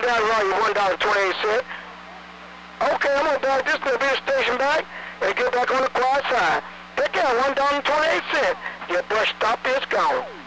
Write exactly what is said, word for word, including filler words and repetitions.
out of you one dollar and twenty-eight cents. Okay, I'm going to back this to the station back and get back on the quiet side. Take care, one dollar and twenty-eight cents. Your bus stop is gone.